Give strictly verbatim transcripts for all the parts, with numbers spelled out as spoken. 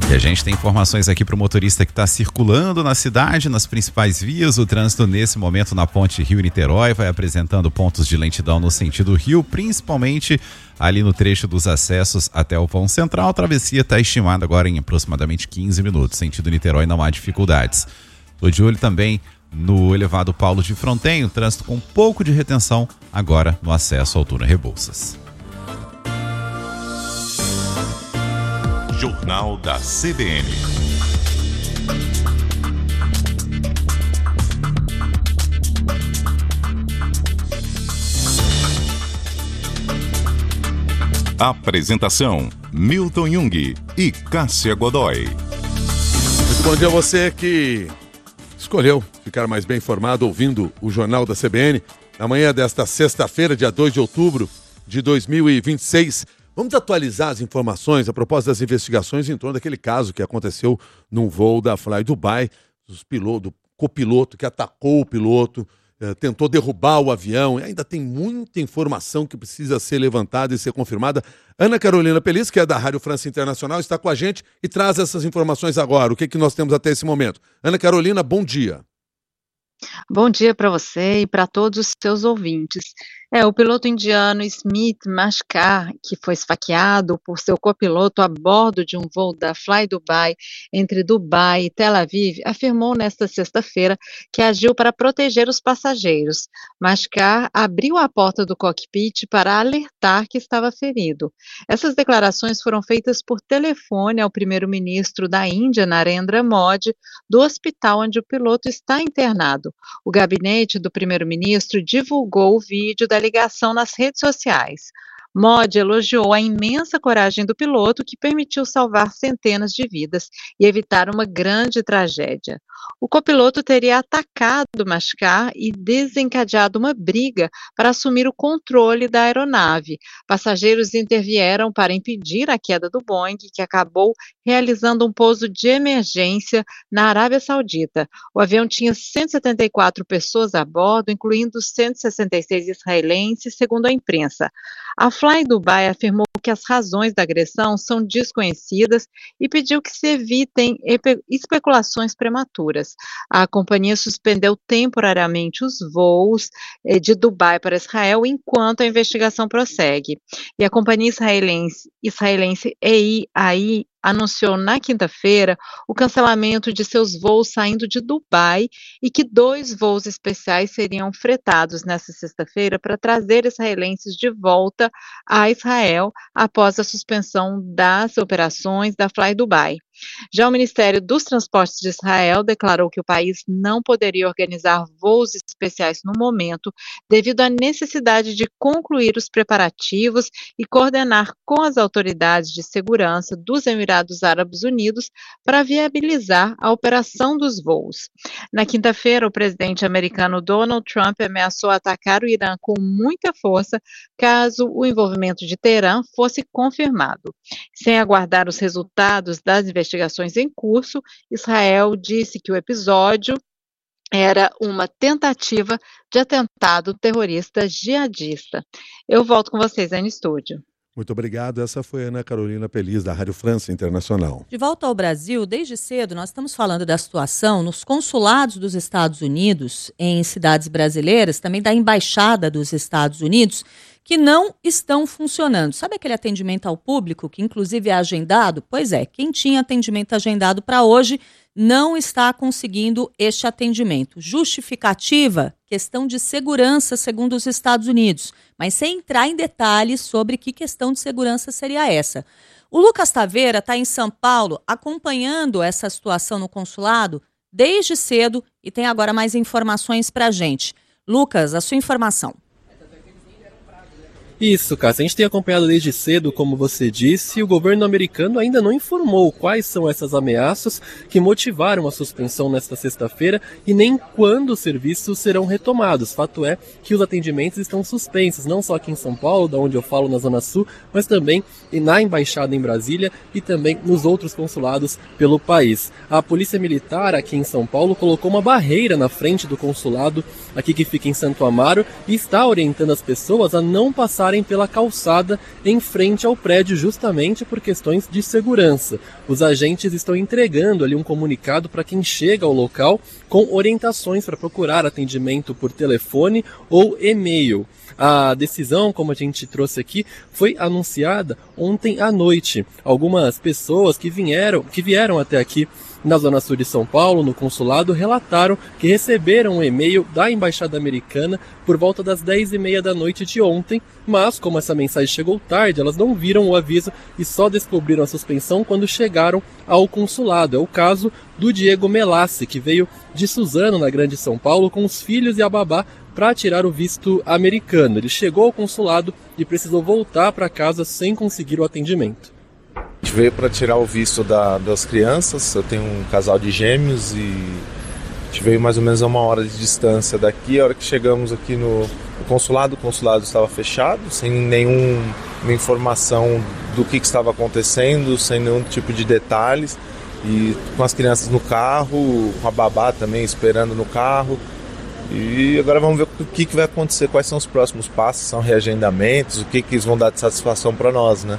E a gente tem informações aqui para o motorista que está circulando na cidade, nas principais vias. O trânsito nesse momento na ponte Rio-Niterói vai apresentando pontos de lentidão no sentido Rio, principalmente ali no trecho dos acessos até o Pão Central. A travessia está estimada agora em aproximadamente quinze minutos. Sentido Niterói não há dificuldades. Estou de olho também no elevado Paulo de Fronten, o trânsito com um pouco de retenção agora no acesso ao túnel Rebouças. Jornal da C B N. Apresentação: Milton Jung e Cássia Godoy. Muito bom dia a você que escolheu ficar mais bem informado ouvindo o Jornal da C B N. Na manhã desta sexta-feira, dia dois de outubro de dois mil e vinte e seis, vamos atualizar as informações a propósito das investigações em torno daquele caso que aconteceu num voo da Fly Dubai, dos pilotos, do copiloto que atacou o piloto, eh, tentou derrubar o avião. E ainda tem muita informação que precisa ser levantada e ser confirmada. Ana Carolina Pelis, que é da Rádio França Internacional, está com a gente e traz essas informações agora. O que, que nós temos até esse momento? Ana Carolina, bom dia. Bom dia para você e para todos os seus ouvintes. É, o piloto indiano Smit Mashkar, que foi esfaqueado por seu copiloto a bordo de um voo da Fly Dubai entre Dubai e Tel Aviv, afirmou nesta sexta-feira que agiu para proteger os passageiros. Mashkar abriu a porta do cockpit para alertar que estava ferido. Essas declarações foram feitas por telefone ao primeiro-ministro da Índia, Narendra Modi, do hospital onde o piloto está internado. O gabinete do primeiro-ministro divulgou o vídeo da ligação nas redes sociais. Modi elogiou a imensa coragem do piloto que permitiu salvar centenas de vidas e evitar uma grande tragédia. O copiloto teria atacado Mashkar e desencadeado uma briga para assumir o controle da aeronave. Passageiros intervieram para impedir a queda do Boeing, que acabou realizando um pouso de emergência na Arábia Saudita. O avião tinha cento e setenta e quatro pessoas a bordo, incluindo cento e sessenta e seis israelenses, segundo a imprensa. A Fly Dubai afirmou que as razões da agressão são desconhecidas e pediu que se evitem especulações prematuras. A companhia suspendeu temporariamente os voos de Dubai para Israel enquanto a investigação prossegue. E a companhia israelense, israelense E I A anunciou na quinta-feira o cancelamento de seus voos saindo de Dubai e que dois voos especiais seriam fretados nesta sexta-feira para trazer israelenses de volta a Israel após a suspensão das operações da Fly Dubai. Já o Ministério dos Transportes de Israel declarou que o país não poderia organizar voos especiais no momento, devido à necessidade de concluir os preparativos e coordenar com as autoridades de segurança dos Emirados Árabes Unidos para viabilizar a operação dos voos. Na quinta-feira, o presidente americano Donald Trump ameaçou atacar o Irã com muita força caso o envolvimento de Teherã fosse confirmado. Sem aguardar os resultados das investigações investigações em curso, Israel disse que o episódio era uma tentativa de atentado terrorista jihadista. Eu volto com vocês aí no estúdio. Muito obrigado. Essa foi a Ana Carolina Pelis, da Rádio França Internacional. De volta ao Brasil, desde cedo nós estamos falando da situação nos consulados dos Estados Unidos, em cidades brasileiras, também da Embaixada dos Estados Unidos, que não estão funcionando. Sabe aquele atendimento ao público, que inclusive é agendado? Pois é, quem tinha atendimento agendado para hoje não está conseguindo este atendimento. Justificativa? Questão de segurança, segundo os Estados Unidos. Mas sem entrar em detalhes sobre que questão de segurança seria essa. O Lucas Taveira está em São Paulo acompanhando essa situação no consulado desde cedo e tem agora mais informações para a gente. Lucas, a sua informação. Isso, Cássia. A gente tem acompanhado desde cedo, como você disse, e o governo americano ainda não informou quais são essas ameaças que motivaram a suspensão nesta sexta-feira e nem quando os serviços serão retomados. Fato é que os atendimentos estão suspensos, não só aqui em São Paulo, da onde eu falo, na Zona Sul, mas também na Embaixada em Brasília e também nos outros consulados pelo país. A Polícia Militar aqui em São Paulo colocou uma barreira na frente do consulado aqui que fica em Santo Amaro e está orientando as pessoas a não passar passarem pela calçada em frente ao prédio, justamente por questões de segurança. Os agentes estão entregando ali um comunicado para quem chega ao local com orientações para procurar atendimento por telefone ou e-mail. A decisão, como a gente trouxe aqui, foi anunciada ontem à noite. Algumas pessoas que vieram, que vieram até aqui na Zona Sul de São Paulo, no consulado, relataram que receberam um e-mail da Embaixada Americana por volta das dez e meia da noite de ontem, mas como essa mensagem chegou tarde, elas não viram o aviso e só descobriram a suspensão quando chegaram ao consulado. É o caso do Diego Melassi, que veio de Suzano, na Grande São Paulo, com os filhos e a babá para tirar o visto americano. Ele chegou ao consulado e precisou voltar para casa sem conseguir o atendimento. A gente veio para tirar o visto da, das crianças. Eu tenho um casal de gêmeos e a gente veio mais ou menos a uma hora de distância daqui. A hora que chegamos aqui no, no consulado, o consulado estava fechado, sem nenhuma informação do que, que estava acontecendo, sem nenhum tipo de detalhes, e com as crianças no carro, com a babá também esperando no carro. E agora vamos ver o que, que vai acontecer, quais são os próximos passos, são reagendamentos, o que, que eles vão dar de satisfação para nós, né?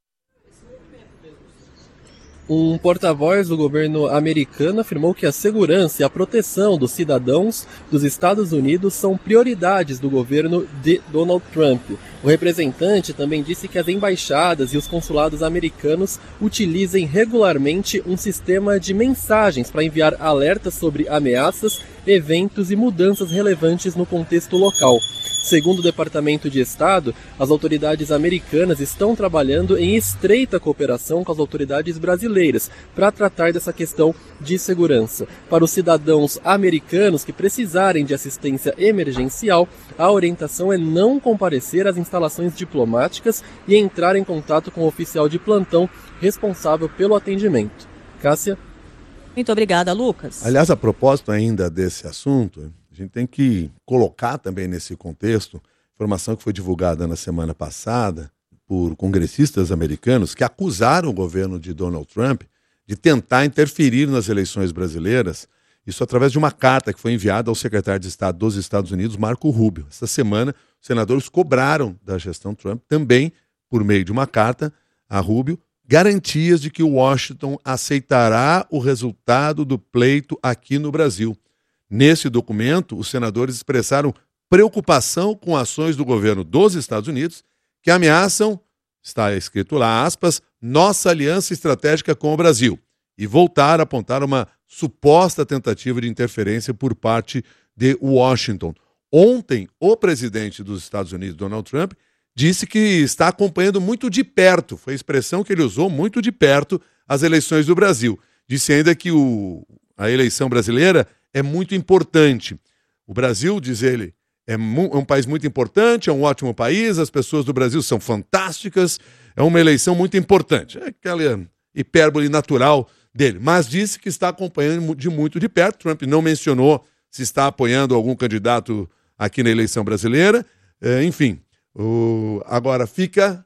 Um porta-voz do governo americano afirmou que a segurança e a proteção dos cidadãos dos Estados Unidos são prioridades do governo de Donald Trump. O representante também disse que as embaixadas e os consulados americanos utilizem regularmente um sistema de mensagens para enviar alertas sobre ameaças, eventos e mudanças relevantes no contexto local. Segundo o Departamento de Estado, as autoridades americanas estão trabalhando em estreita cooperação com as autoridades brasileiras para tratar dessa questão de segurança. Para os cidadãos americanos que precisarem de assistência emergencial, a orientação é não comparecer às instalações diplomáticas e entrar em contato com o oficial de plantão responsável pelo atendimento. Cássia? Muito obrigada, Lucas. Aliás, a propósito ainda desse assunto, a gente tem que colocar também nesse contexto informação que foi divulgada na semana passada por congressistas americanos que acusaram o governo de Donald Trump de tentar interferir nas eleições brasileiras, isso através de uma carta que foi enviada ao secretário de Estado dos Estados Unidos, Marco Rubio. Essa semana, os senadores cobraram da gestão Trump, também por meio de uma carta a Rubio, garantias de que Washington aceitará o resultado do pleito aqui no Brasil. Nesse documento, os senadores expressaram preocupação com ações do governo dos Estados Unidos que ameaçam, está escrito lá, aspas, nossa aliança estratégica com o Brasil, e voltar a apontar uma suposta tentativa de interferência por parte de Washington. Ontem, o presidente dos Estados Unidos, Donald Trump, disse que está acompanhando muito de perto, foi a expressão que ele usou, muito de perto, as eleições do Brasil. Disse ainda que o, a eleição brasileira é muito importante. O Brasil, diz ele, é, mu- é um país muito importante, é um ótimo país, as pessoas do Brasil são fantásticas, é uma eleição muito importante. É aquela hipérbole natural dele. Mas disse que está acompanhando de muito de perto. Trump não mencionou se está apoiando algum candidato aqui na eleição brasileira. É, enfim, o... agora fica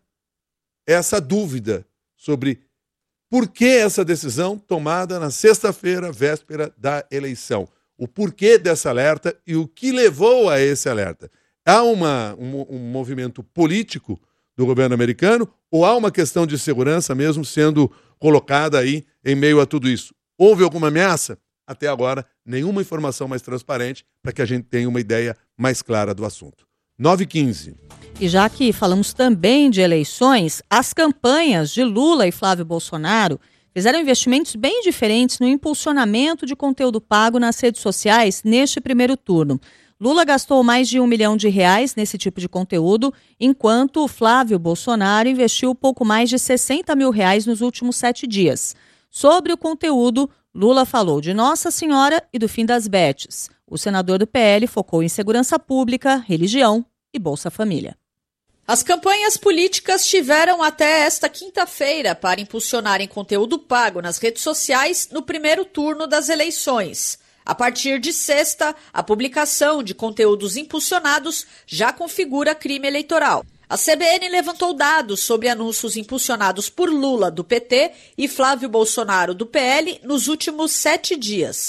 essa dúvida sobre por que essa decisão tomada na sexta-feira, véspera da eleição. O porquê dessa alerta e o que levou a esse alerta. Há uma, um, um movimento político do governo americano ou há uma questão de segurança mesmo sendo colocada aí em meio a tudo isso? Houve alguma ameaça? Até agora, nenhuma informação mais transparente para que a gente tenha uma ideia mais clara do assunto. nove e quinze. E já que falamos também de eleições, as campanhas de Lula e Flávio Bolsonaro fizeram investimentos bem diferentes no impulsionamento de conteúdo pago nas redes sociais neste primeiro turno. Lula gastou mais de um milhão de reais nesse tipo de conteúdo, enquanto Flávio Bolsonaro investiu pouco mais de sessenta mil reais nos últimos sete dias. Sobre o conteúdo, Lula falou de Nossa Senhora e do fim das betes. O senador do P L focou em segurança pública, religião e Bolsa Família. As campanhas políticas tiveram até esta quinta-feira para impulsionarem conteúdo pago nas redes sociais no primeiro turno das eleições. A partir de sexta, a publicação de conteúdos impulsionados já configura crime eleitoral. A C B N levantou dados sobre anúncios impulsionados por Lula, do P T, e Flávio Bolsonaro, do P L, nos últimos sete dias.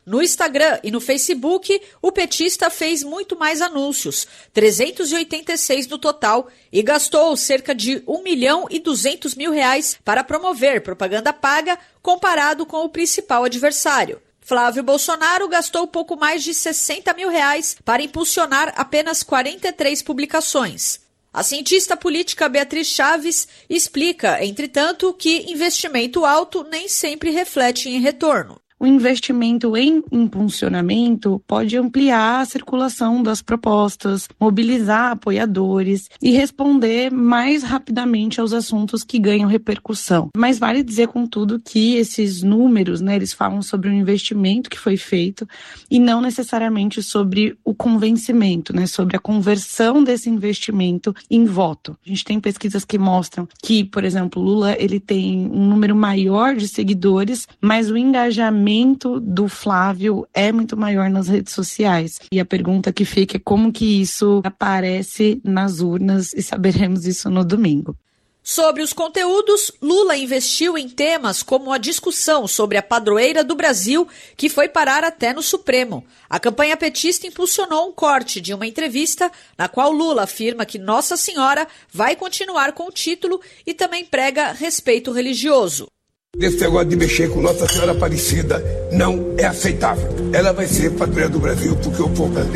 No Instagram e no Facebook, o petista fez muito mais anúncios, trezentos e oitenta e seis no total, e gastou cerca de um milhão e duzentos mil reais para promover propaganda paga comparado com o principal adversário. Flávio Bolsonaro gastou pouco mais de sessenta mil reais para impulsionar apenas quarenta e três publicações. A cientista política Beatriz Chaves explica, entretanto, que investimento alto nem sempre reflete em retorno. O investimento em impulsionamento pode ampliar a circulação das propostas, mobilizar apoiadores e responder mais rapidamente aos assuntos que ganham repercussão. Mas vale dizer, contudo, que esses números, né, eles falam sobre o investimento que foi feito e não necessariamente sobre o convencimento, né, sobre a conversão desse investimento em voto. A gente tem pesquisas que mostram que, por exemplo, Lula ele tem um número maior de seguidores, mas o engajamento do Flávio é muito maior nas redes sociais. E a pergunta que fica é como que isso aparece nas urnas, e saberemos isso no domingo. Sobre os conteúdos, Lula investiu em temas como a discussão sobre a padroeira do Brasil, que foi parar até no Supremo. A campanha petista impulsionou um corte de uma entrevista na qual Lula afirma que Nossa Senhora vai continuar com o título e também prega respeito religioso. Esse negócio de mexer com Nossa Senhora Aparecida não é aceitável. Ela vai ser padroeira do Brasil porque o povo brasileiro